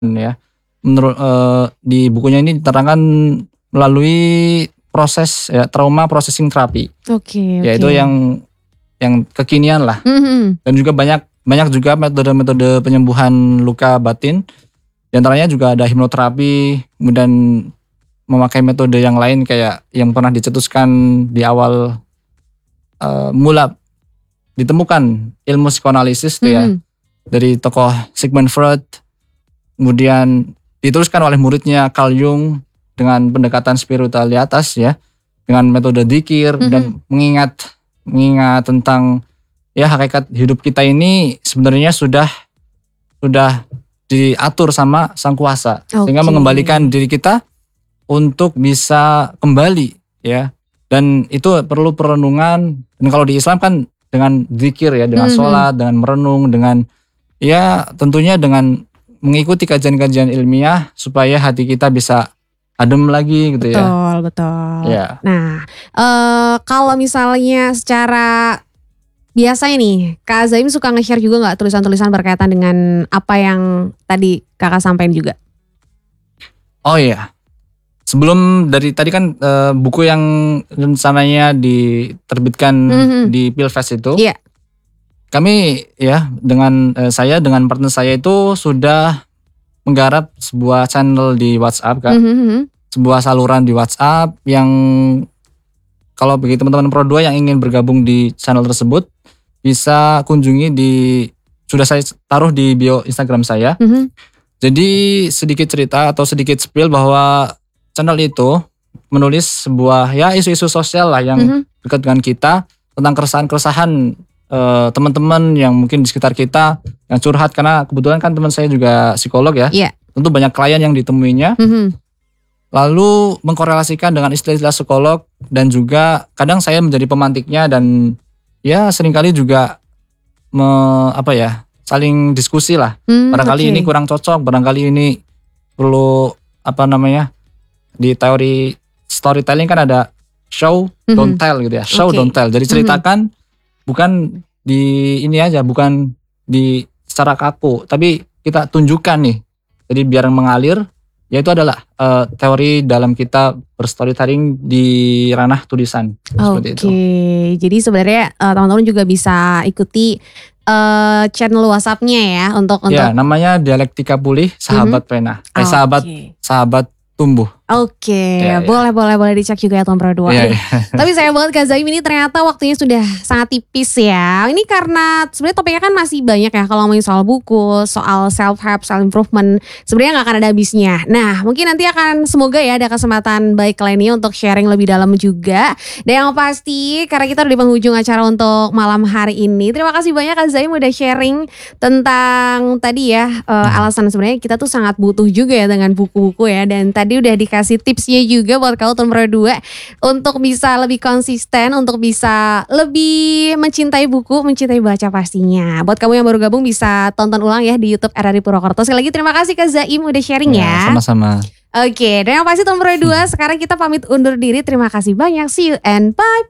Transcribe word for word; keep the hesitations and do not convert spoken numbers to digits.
ya. Menurut uh, di bukunya ini diterangkan melalui proses ya trauma processing therapy. Oke. Okay, okay. Yaitu yang yang kekinian lah. Mm-hmm. Dan juga banyak banyak juga metode-metode penyembuhan luka batin. Di antaranya juga ada hipnoterapi, kemudian memakai metode yang lain kayak yang pernah dicetuskan di awal uh, mula ditemukan ilmu psikoanalisis tuh mm-hmm. ya dari tokoh Sigmund Freud, kemudian diteruskan oleh muridnya Carl Jung dengan pendekatan spiritualitas ya, dengan metode dzikir mm-hmm. dan mengingat mengingat tentang ya hakikat hidup kita ini sebenarnya sudah sudah diatur sama Sang Kuasa, okay. sehingga mengembalikan diri kita untuk bisa kembali ya. Dan itu perlu perenungan. Dan kalau di Islam kan dengan dzikir ya, dengan mm-hmm. sholat, dengan merenung, dengan ya tentunya dengan mengikuti kajian-kajian ilmiah supaya hati kita bisa adem lagi gitu ya. Betul, betul. Ya. Nah, uh, kalau misalnya secara biasanya nih, Kak Zaim suka nge-share juga gak tulisan-tulisan berkaitan dengan apa yang tadi kakak sampaikan juga? Oh iya. Sebelum dari tadi kan uh, buku yang rencananya diterbitkan mm-hmm. di Pilfest itu. Iya. Yeah. Kami ya dengan eh, saya dengan partner saya itu sudah menggarap sebuah channel di WhatsApp Kak. Mm-hmm. Sebuah saluran di WhatsApp yang kalau bagi teman-teman Pro dua yang ingin bergabung di channel tersebut bisa kunjungi di sudah saya taruh di bio Instagram saya. Mm-hmm. Jadi sedikit cerita atau sedikit spill bahwa channel itu menulis sebuah ya isu-isu sosial lah yang mm-hmm. dekat dengan kita tentang keresahan-keresahan Uh, teman-teman yang mungkin di sekitar kita yang curhat, karena kebetulan kan teman saya juga psikolog ya, yeah. tentu banyak klien yang ditemuinya, mm-hmm. lalu mengkorelasikan dengan istilah-istilah psikolog dan juga kadang saya menjadi pemantiknya dan ya seringkali juga me, apa ya saling diskusi lah, mm, barangkali okay. ini kurang cocok, barangkali ini perlu apa namanya di teori storytelling kan ada show mm-hmm. don't tell gitu ya, show okay. don't tell, jadi ceritakan mm-hmm. bukan di ini aja, bukan di secara kaku, tapi kita tunjukkan nih. Jadi biar mengalir, yaitu adalah uh, teori dalam kita berstorytelling di ranah tulisan. Oke, okay. Jadi sebenarnya uh, teman-teman juga bisa ikuti uh, channel WhatsApp-nya ya untuk untuk. Ya, namanya Dialektika Pulih Sahabat mm-hmm. Pena, eh, okay. sahabat sahabat tumbuh. Oke, okay. ya, boleh ya. boleh boleh dicek juga ya Tom Pro dua. Ya, ya. Tapi sayang banget Kak Zaim ini ternyata waktunya sudah sangat tipis ya. Ini karena sebenarnya topiknya kan masih banyak ya, kalau ngomongin soal buku, soal self help, self improvement, sebenarnya nggak akan ada habisnya. Nah, mungkin nanti akan semoga ya ada kesempatan baik lainnya untuk sharing lebih dalam juga. Dan yang pasti karena kita udah di penghujung acara untuk malam hari ini, terima kasih banyak Kak Zaim udah sharing tentang tadi ya uh, alasan sebenarnya kita tuh sangat butuh juga ya dengan buku-buku ya. Dan tadi udah dikasih tipsnya juga buat kau Tom Pro dua untuk bisa lebih konsisten, untuk bisa lebih mencintai buku, mencintai baca pastinya. Buat kamu yang baru gabung bisa tonton ulang ya di YouTube R R I Purwokerto. Sekali lagi terima kasih Kak Zaim udah sharing ya. Ya sama-sama. Oke, dan yang pasti Tom Pro dua sekarang kita pamit undur diri. Terima kasih banyak. See you and bye.